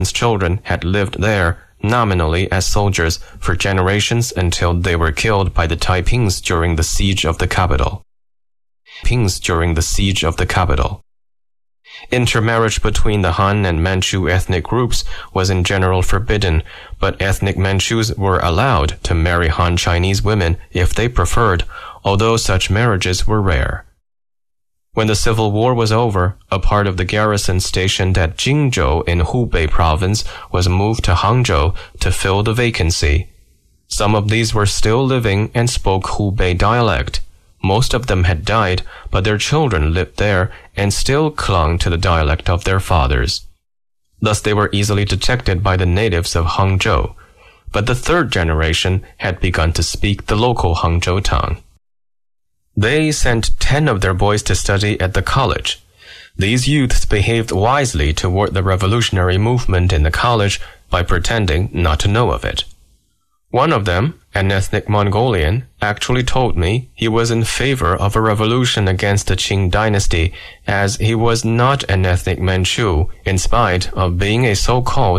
children had lived there nominally as soldiers for generations until they were killed by the Taipings during the siege of the capital. Intermarriage between the Han and Manchu ethnic groups was in general forbidden, but ethnic Manchus were allowed to marry Han Chinese women if they preferred, although such marriages were rare. When the Civil War was over, a part of the garrison stationed at Jingzhou in Hubei province was moved to Hangzhou to fill the vacancy. Some of these were still living and spoke Hubei dialect. Most of them had died, but their children lived there and still clung to the dialect of their fathers. Thus they were easily detected by the natives of Hangzhou. But the third generation had begun to speak the local Hangzhou tongue. They sent 10 of their boys to study at the college. These youths behaved wisely toward the revolutionary movement in the college by pretending not to know of it. One of them, an ethnic Mongolian, actually told me he was in favor of a revolution against the Qing dynasty, as he was not an ethnic Manchu in spite of being a so-called